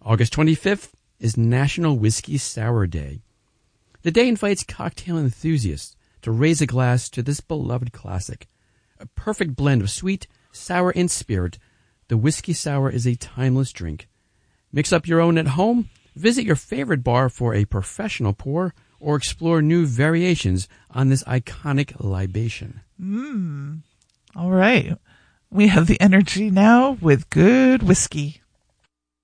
August 25th is National Whiskey Sour Day. The day invites cocktail enthusiasts to raise a glass to this beloved classic. A perfect blend of sweet, sour, and spirit, the whiskey sour is a timeless drink. Mix up your own at home, visit your favorite bar for a professional pour, or explore new variations on this iconic libation. All right. We have the energy now with good whiskey.